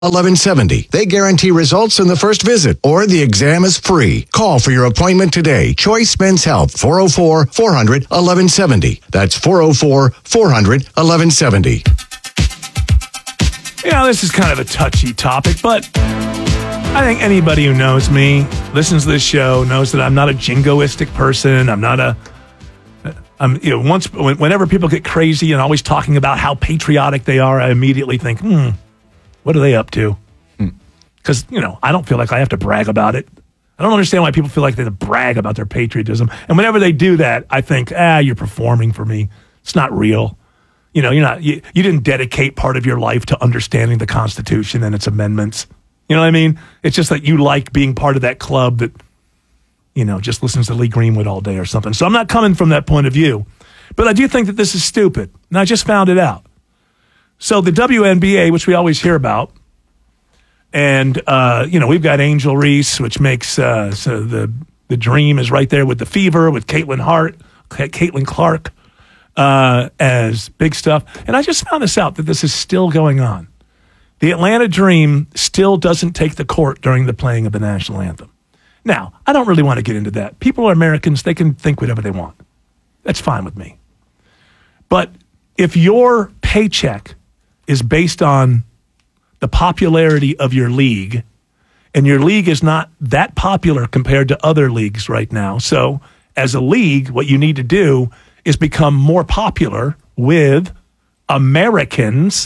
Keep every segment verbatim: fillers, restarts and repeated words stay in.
eleven seventy. They guarantee results in the first visit, or the exam is free. Call for your appointment today. Choice Men's Health, four oh four, four hundred, eleven seventy. That's four oh four, four hundred, eleven seventy. You know, this is kind of a touchy topic, but I think anybody who knows me, listens to this show, knows that I'm not a jingoistic person. I'm not a... I'm, you know, once, whenever people get crazy and always talking about how patriotic they are, I immediately think, hmm, what are they up to? Because, you know, I don't feel like I have to brag about it. I don't understand why people feel like they have to brag about their patriotism. And whenever they do that, I think, ah, you're performing for me. It's not real. You know, you're not, you, you didn't dedicate part of your life to understanding the Constitution and its amendments. You know what I mean? It's just that you like being part of that club that, you know, just listens to Lee Greenwood all day or something. So I'm not coming from that point of view. But I do think that this is stupid. And I just found it out. So the W N B A, which we always hear about, and, uh, you know, we've got Angel Reese, which makes uh, so the the dream is right there with the Fever, with Caitlin Hart, Caitlin Clark uh, as big stuff. And I just found this out, that this is still going on. The Atlanta Dream still doesn't take the court during the playing of the national anthem. Now, I don't really want to get into that. People are Americans. They can think whatever they want. That's fine with me. But if your paycheck is based on the popularity of your league, and your league is not that popular compared to other leagues right now, so as a league, what you need to do is become more popular with Americans.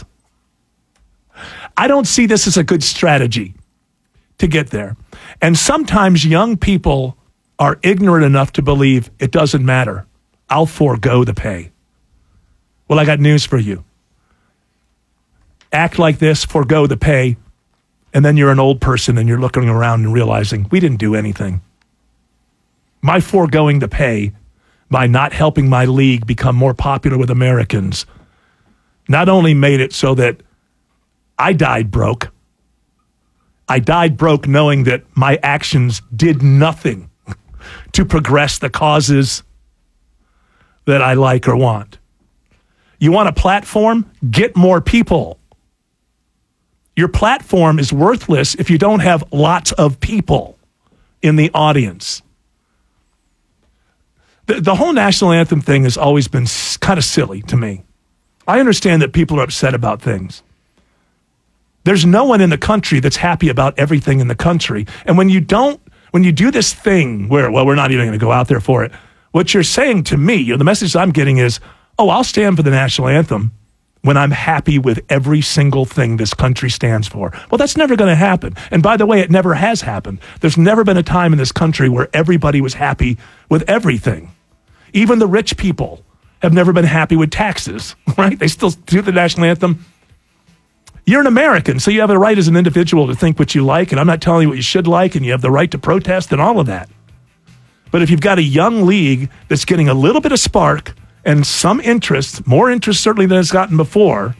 I don't see this as a good strategy to get there. And sometimes young people are ignorant enough to believe it doesn't matter. I'll forego the pay. Well, I got news for you. Act like this, forego the pay, and then you're an old person and you're looking around and realizing we didn't do anything. My foregoing the pay by not helping my league become more popular with Americans not only made it so that I died broke, I died broke knowing that my actions did nothing to progress the causes that I like or want. You want a platform? Get more people. Your platform is worthless if you don't have lots of people in the audience. The, the whole national anthem thing has always been kind of silly to me. I understand that people are upset about things. There's no one in the country that's happy about everything in the country. And when you don't, when you do this thing where, well, we're not even going to go out there for it, what you're saying to me, you know, the message I'm getting is, oh, I'll stand for the national anthem when I'm happy with every single thing this country stands for. Well, that's never going to happen. And by the way, it never has happened. There's never been a time in this country where everybody was happy with everything. Even the rich people have never been happy with taxes, right? They still do the national anthem. You're an American, so you have the right as an individual to think what you like, and I'm not telling you what you should like, and you have the right to protest and all of that. But if you've got a young league that's getting a little bit of spark and some interest, more interest certainly than it's gotten before,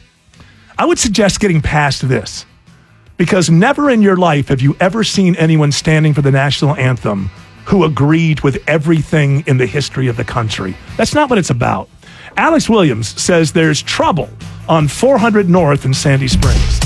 I would suggest getting past this. Because never in your life have you ever seen anyone standing for the national anthem who agreed with everything in the history of the country. That's not what it's about. Alex Williams says there's trouble on four hundred North in Sandy Springs.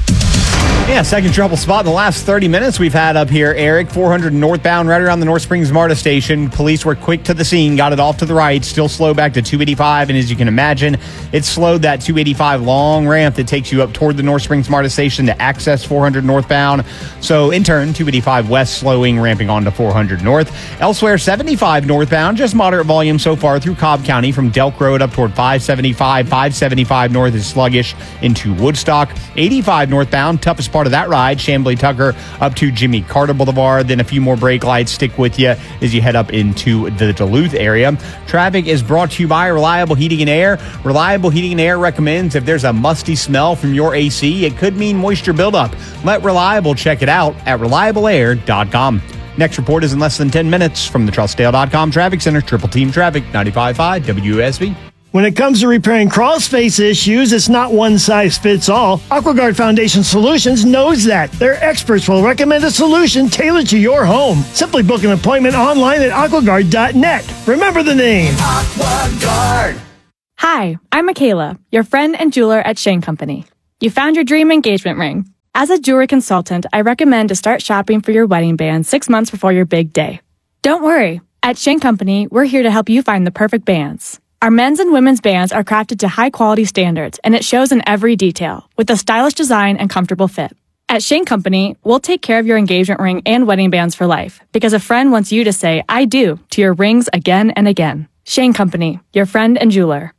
Yeah, second trouble spot in the last thirty minutes we've had up here, Eric. four hundred northbound, right around the North Springs MARTA station. Police were quick to the scene, got it off to the right, still slow back to two eighty-five. And as you can imagine, it slowed that two eighty-five long ramp that takes you up toward the North Springs MARTA station to access four hundred northbound. So in turn, two eighty-five west slowing, ramping on to four hundred north. Elsewhere, seventy-five northbound, just moderate volume so far through Cobb County from Delk Road up toward five seventy-five. five seventy-five north is sluggish into Woodstock. eighty-five northbound, toughest part of that ride, Chamblee Tucker up to Jimmy Carter Boulevard. Then a few more brake lights stick with you as you head up into the Duluth area. Traffic is brought to you by Reliable Heating and Air. Reliable Heating and Air recommends if there's a musty smell from your A C, it could mean moisture buildup. Let Reliable check it out at reliable air dot com. Next report is in less than ten minutes from the Trustdale dot com Traffic Center. Triple Team Traffic, ninety-five point five W S B. When it comes to repairing crawl space issues, it's not one size fits all. AquaGuard Foundation Solutions knows that. Their experts will recommend a solution tailored to your home. Simply book an appointment online at aquaguard dot net. Remember the name. AquaGuard. Hi, I'm Michaela, your friend and jeweler at Shane Company. You found your dream engagement ring. As a jewelry consultant, I recommend to start shopping for your wedding band six months before your big day. Don't worry. At Shane Company, we're here to help you find the perfect bands. Our men's and women's bands are crafted to high-quality standards, and it shows in every detail, with a stylish design and comfortable fit. At Shane Company, we'll take care of your engagement ring and wedding bands for life, because a friend wants you to say, I do, to your rings again and again. Shane Company, your friend and jeweler.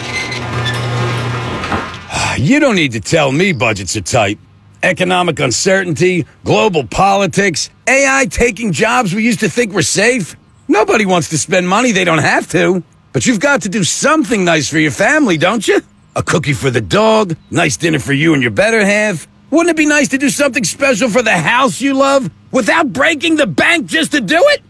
You don't need to tell me budgets are tight. Economic uncertainty, global politics, A I taking jobs we used to think were safe. Nobody wants to spend money they don't have to. But you've got to do something nice for your family, don't you? A cookie for the dog, nice dinner for you and your better half. Wouldn't it be nice to do something special for the house you love without breaking the bank just to do it?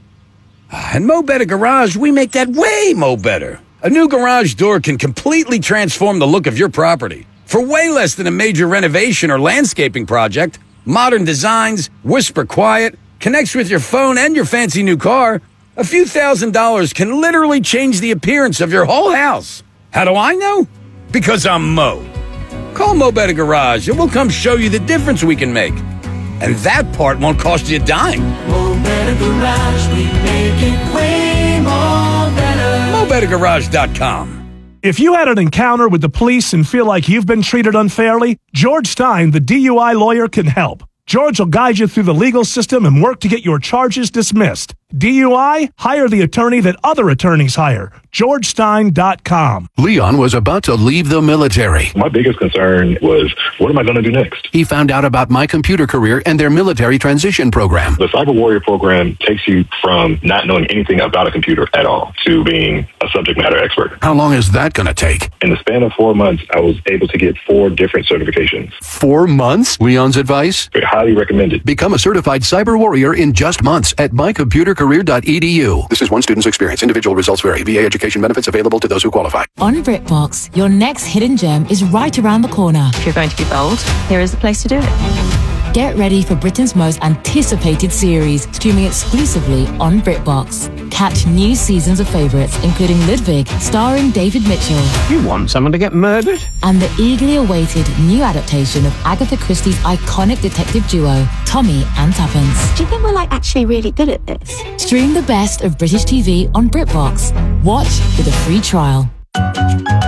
At Mo Better Garage, we make that way mo better. A new garage door can completely transform the look of your property. For way less than a major renovation or landscaping project, modern designs, whisper quiet, connects with your phone and your fancy new car, a few thousand dollars can literally change the appearance of your whole house. How do I know? Because I'm Mo. Call Mo Better Garage and we'll come show you the difference we can make. And that part won't cost you a dime. Mo Better Garage, we make it way more better. Mo Better Garage dot com. If you had an encounter with the police and feel like you've been treated unfairly, George Stein, the D U I lawyer, can help. George will guide you through the legal system and work to get your charges dismissed. D U I? Hire the attorney that other attorneys hire. George Stein dot com. Leon was about to leave the military. My biggest concern was, what am I going to do next? He found out about My Computer Career and their military transition program. The Cyber Warrior program takes you from not knowing anything about a computer at all to being a subject matter expert. How long is that going to take? In the span of four months, I was able to get four different certifications. Four months? Leon's advice? Highly recommended. Become a certified cyber warrior in just months at my computer career dot e d u. This is one student's experience. Individual results vary. V A education benefits available to those who qualify. On BritBox, your next hidden gem is right around the corner. If you're going to be bold, here is the place to do it. Get ready for Britain's most anticipated series, streaming exclusively on BritBox. Catch new seasons of favourites, including Ludwig, starring David Mitchell. You want someone to get murdered? And the eagerly awaited new adaptation of Agatha Christie's iconic detective duo, Tommy and Tuppence. Do you think we're like actually really good at this? Stream the best of British T V on BritBox. Watch with a free trial.